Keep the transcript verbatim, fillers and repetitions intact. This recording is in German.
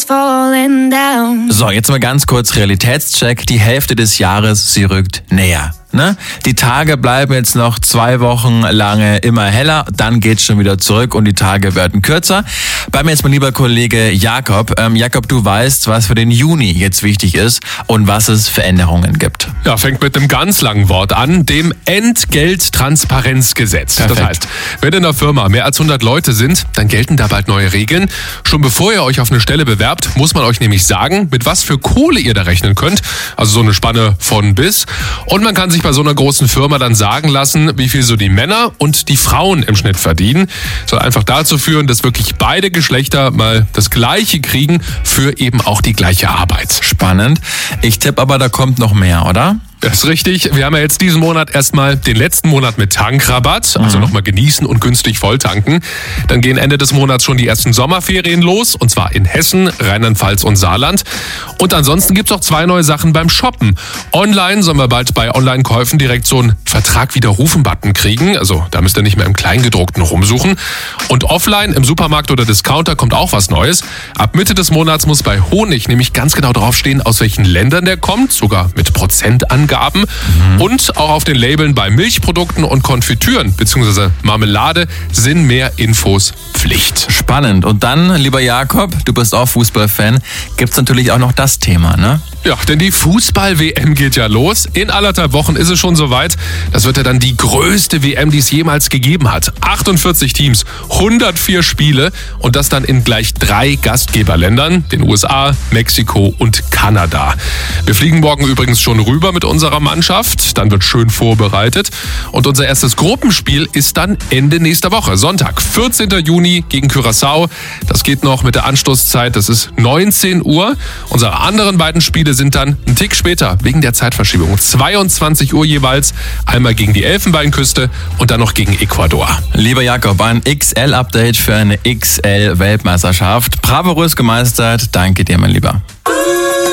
falling down. So, jetzt mal ganz kurz Realitätscheck. Die Hälfte des Jahres, sie rückt näher. Ne? Die Tage bleiben jetzt noch zwei Wochen lange immer heller, dann geht's schon wieder zurück und die Tage werden kürzer. Bei mir jetzt mein lieber Kollege Jakob. Ähm, Jakob, du weißt, was für den Juni jetzt wichtig ist und was es für Änderungen gibt. Ja, fängt mit einem ganz langen Wort an, dem Entgelttransparenzgesetz. Perfekt. Das heißt, wenn in der Firma mehr als hundert Leute sind, dann gelten da bald neue Regeln. Schon bevor ihr euch auf eine Stelle bewerbt, muss man euch nämlich sagen, mit was für Kohle ihr da rechnen könnt. Also so eine Spanne von bis. Und man kann sich bei so einer großen Firma dann sagen lassen, wie viel so die Männer und die Frauen im Schnitt verdienen. Soll einfach dazu führen, dass wirklich beide Geschlechter mal das Gleiche kriegen für eben auch die gleiche Arbeit. Spannend. Ich tippe aber, da kommt noch mehr, oder? Das ist richtig. Wir haben ja jetzt diesen Monat erstmal den letzten Monat mit Tankrabatt, also Mhm. nochmal genießen und günstig volltanken. Dann gehen Ende des Monats schon die ersten Sommerferien los, und zwar in Hessen, Rheinland-Pfalz und Saarland. Und ansonsten gibt's auch zwei neue Sachen beim Shoppen. Online sollen wir bald bei Online-Käufen direkt so einen Vertrag-Widerrufen-Button kriegen. Also da müsst ihr nicht mehr im Kleingedruckten rumsuchen. Und offline im Supermarkt oder Discounter kommt auch was Neues. Ab Mitte des Monats muss bei Honig nämlich ganz genau draufstehen, aus welchen Ländern der kommt, sogar mit Prozentangaben. Mhm. Und auch auf den Labeln bei Milchprodukten und Konfitüren bzw. Marmelade sind mehr Infos Pflicht. Spannend. Und dann, lieber Jakob, du bist auch Fußballfan, gibt's natürlich auch noch das Thema, ne? Ja, denn die Fußball-W M geht ja los. In anderthalb Wochen ist es schon soweit. Das wird ja dann die größte W M, die es jemals gegeben hat. achtundvierzig Teams, hundertvier Spiele und das dann in gleich drei Gastgeberländern, den U S A, Mexiko und Kanada. Wir fliegen morgen übrigens schon rüber mit unserer Mannschaft. Dann wird schön vorbereitet. Und unser erstes Gruppenspiel ist dann Ende nächster Woche, Sonntag, vierzehnten Juni gegen Curaçao. Das geht noch mit der Anstoßzeit, das ist neunzehn Uhr. Unsere anderen beiden Spiele sind dann einen Tick später, wegen der Zeitverschiebung. zweiundzwanzig Uhr jeweils, einmal gegen die Elfenbeinküste und dann noch gegen Ecuador. Lieber Jakob, ein X L-Update für eine X L-Weltmeisterschaft. Bravourös gemeistert, danke dir, mein Lieber.